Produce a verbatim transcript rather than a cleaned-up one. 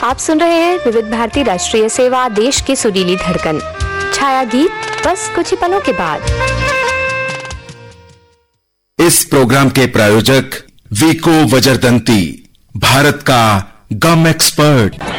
आप सुन रहे हैं विविध भारती राष्ट्रीय सेवा, देश की सुरीली धड़कन। छाया गीत बस कुछ ही पलों के बाद। इस प्रोग्राम के प्रायोजक वीको वज्रदंती, भारत का गम एक्सपर्ट।